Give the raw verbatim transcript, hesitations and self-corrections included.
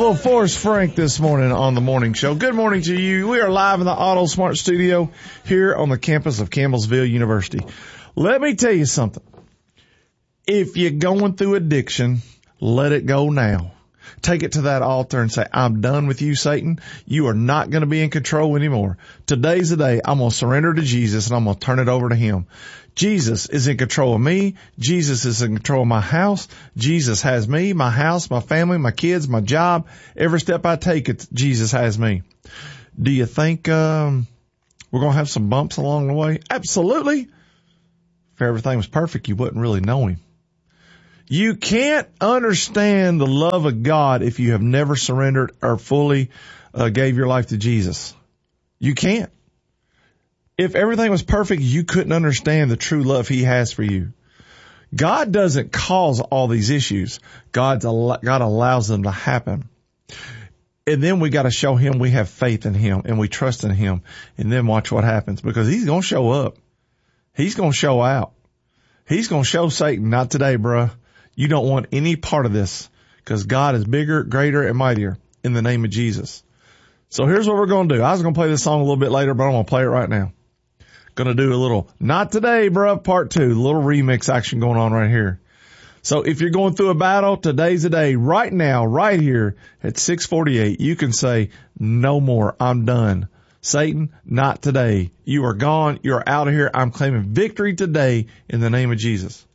Well, Forrest Frank this morning on the morning show. Good morning to you. We are live in the Auto Smart studio here on the campus of Campbellsville University. Let me tell you something. If you're going through addiction, let it go now. Take it to that altar and say, I'm done with you, Satan. You are not going to be in control anymore. Today's the day I'm going to surrender to Jesus and I'm going to turn it over to him. Jesus is in control of me. Jesus is in control of my house. Jesus has me, my house, my family, my kids, my job. Every step I take, it's Jesus has me. Do you think um we're going to have some bumps along the way? Absolutely. If everything was perfect, you wouldn't really know him. You can't understand the love of God if you have never surrendered or fully uh, gave your life to Jesus. You can't. If everything was perfect, you couldn't understand the true love he has for you. God doesn't cause all these issues. God's al- God allows them to happen. And then we got to show him we have faith in him and we trust in him. And then watch what happens, because he's going to show up. He's going to show out. He's going to show Satan, not today, bruh. You don't want any part of this, because God is bigger, greater, and mightier in the name of Jesus. So here's what we're going to do. I was going to play this song a little bit later, but I'm going to play it right now. Going to do a little, not today, bruh, part two, a little remix action going on right here. So if you're going through a battle, today's the day. Right now, right here at six forty-eight, you can say, no more. I'm done. Satan, not today. You are gone. You're out of here. I'm claiming victory today in the name of Jesus.